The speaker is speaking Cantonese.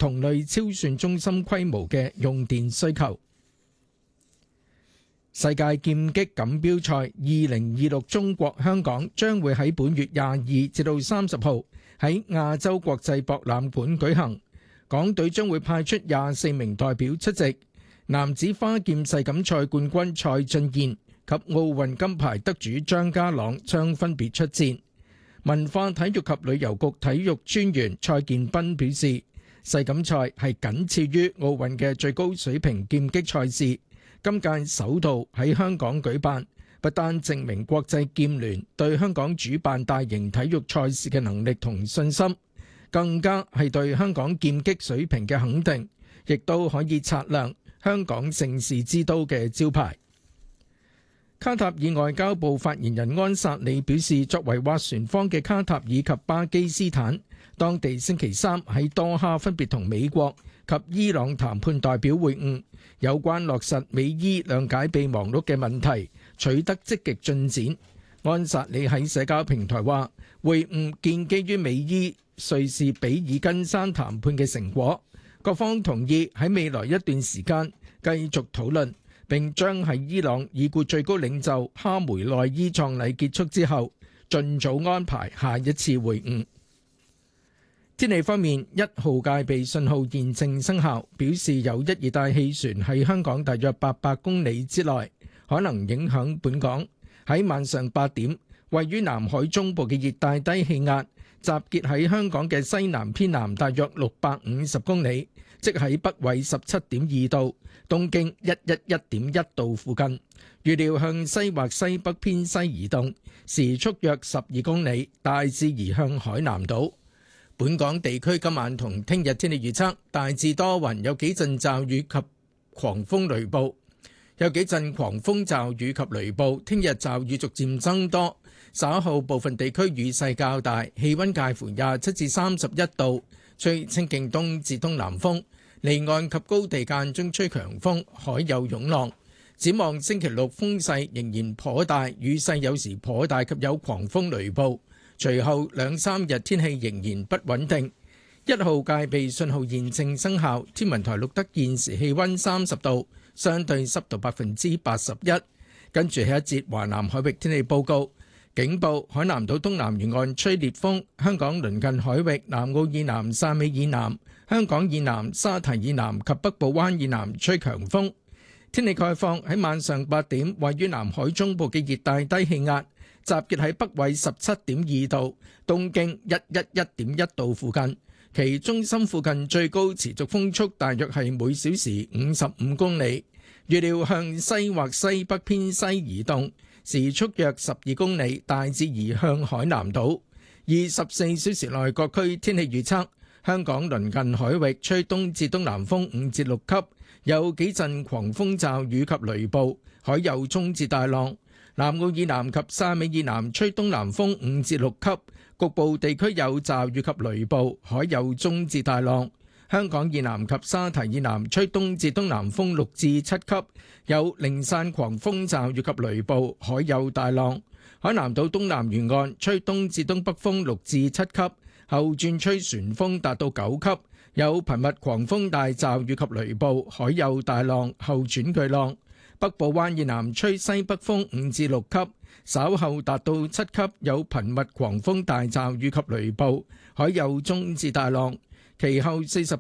同類超算中心規模嘅用電需求。世界劍擊錦標賽2026中國香港將會喺本月22至到30號喺亞洲國際博覽館舉行，港隊將會派出24名代表出席。男子花劍世錦賽冠軍蔡俊彥及奧運金牌得主張家朗將分別出戰。文化體育及旅遊局體育專員蔡建斌表示，世錦賽係僅次於奧運嘅最高水平劍擊賽事，今屆首度喺香港舉辦，不單證明國際劍聯對香港主辦大型體育賽事嘅能力同信心，更加係對香港劍擊水平嘅肯定，亦都可以擦亮香港盛事之都嘅招牌。卡塔爾外交部發言人安薩里表示，作為斡旋方嘅卡塔爾及巴基斯坦，當地星期三喺多哈分別同美國及伊朗談判代表會晤，有關落實美伊諒解備忘錄嘅問題取得積極進展。安薩里喺社交平台話，會晤建基於美伊瑞士比爾根山談判嘅成果，各方同意喺未來一段時間繼續討論，並將喺伊朗已故最高領袖哈梅內伊葬禮結束之後，盡早安排下一次會晤。天氣方面，1號戒備信號現正生效，表示有一熱帶氣旋喺香港大約800公里之內，可能影響本港。喺晚上8點，位於南海中部嘅熱帶低氣壓集結喺香港嘅西南偏南大約650公里，即喺北緯17.2度、東經111.1度附近。預料向西或西北偏西移動，時速約12公里，大致移向海南島。本港地區今晚同聽日天氣預測，大致多雲，有幾陣驟雨及狂風雷暴。聽日驟雨逐漸增多，稍後部分地區雨勢較大，氣溫介乎27至31度，吹清勁東至東南風，離岸及高地間中吹強風，海有湧浪。展望星期六風勢仍然頗大，雨勢有時頗大及有狂風雷暴。隨後2-3日天氣仍然不穩定。1號戒備信號現正生效，天文台錄得現時氣溫30度，相對濕度81%。跟住係一節華南海域天氣報告，警報：海南島東南沿岸吹烈風，香港鄰近海域南澳以南、汕尾以南、香港以南、沙堤以南及北部灣以南吹強風。天氣概況：喺晚上8點，位於南海中部嘅熱帶低氣壓集結喺北緯17.2度、東經111.1度附近，其中心附近最高持續風速大約係每小時55公里，預料向西或西北偏西移動，時速約12公里，大致移向海南島。24小時內各區天氣預測：香港鄰近海域吹東至東南風5至6級，有幾陣狂風驟雨及雷暴，海有中至大浪。南澳以南及汕尾以南吹東南風5至6級，局部地區有驟雨及雷暴，海有中至大浪。香港以南及沙堤以南吹東至東南風6至7級，有零散狂風驟雨及雷暴，海有大浪。海南島東南沿岸吹東至東北風6至7級，後轉吹旋風達到9級，有頻密狂風大驟雨及雷暴，海有大浪，後轉巨浪。北部灣以南吹西北風5至6級，稍後達到7級，有頻密狂風大驟雨及雷暴，海有中至大浪。其後48